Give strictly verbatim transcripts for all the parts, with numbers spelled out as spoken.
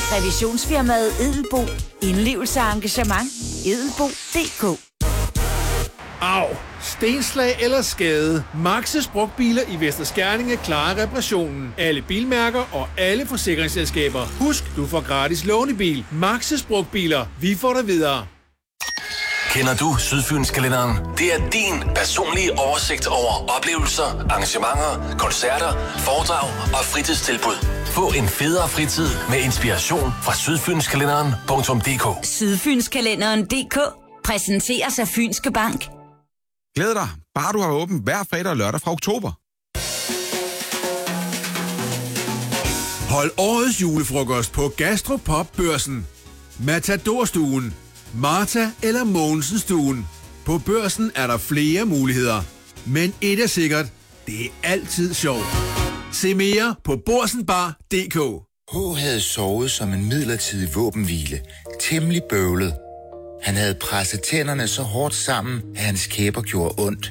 Revisionsfirmaet Edelbo. Indlevelse og engagement. edelbo punktum d k. Au! Stenslag eller skade. Maxes Brugtbiler i Vester Skerninge klarer reparationen. Alle bilmærker og alle forsikringsselskaber. Husk, du får gratis lånebil. Maxes Brugtbiler. Vi får dig videre. Kender du Sydfynskalenderen? Det er din personlige oversigt over oplevelser, arrangementer, koncerter, foredrag og fritidstilbud. Få en federe fritid med inspiration fra sydfynskalenderen punktum d k. Sydfynskalenderen punktum d k præsenteres af Fynske Bank. Glæd dig, bare du har åbent hver fredag og lørdag fra oktober. Hold årets julefrokost på Gastropop-børsen. Matador-stuen, Martha eller Mogensen-stuen. På Børsen er der flere muligheder. Men et er sikkert, det er altid sjovt. Se mere på borsenbar punktum d k. H havde sovet som en midlertidig våbenhvile. Temmelig bøvlet. Han havde presset tænderne så hårdt sammen, at hans kæber gjorde ondt.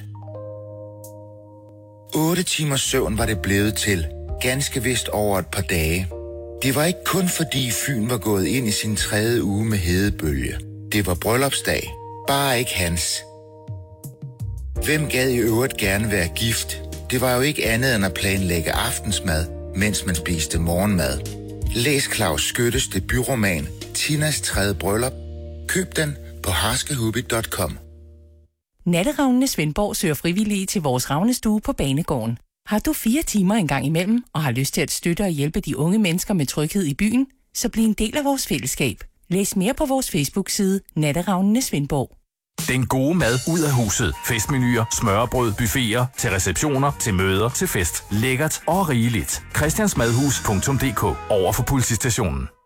Otte timers søvn var det blevet til, ganske vist over et par dage. Det var ikke kun fordi Fyn var gået ind i sin tredje uge med hedebølge. Det var bryllupsdag, bare ikke hans. Hvem gad i øvrigt gerne være gift? Det var jo ikke andet end at planlægge aftensmad, mens man spiste morgenmad. Læs Claus Skyttes debutroman Tinas tredje bryllup. Køb den på harskehubby punktum com. Natteravnene Svendborg søger frivillige til vores ravnestue på Banegården. Har du fire timer en gang imellem og har lyst til at støtte og hjælpe de unge mennesker med tryghed i byen, så bliv en del af vores fællesskab. Læs mere på vores Facebook-side Natteravnene Svendborg. Den gode mad ud af huset. Festmenuer, smørrebrød, buffeter, til receptioner, til møder, til fest. Lækkert og rigeligt. christiansmadhus punktum d k. Over for politistationen.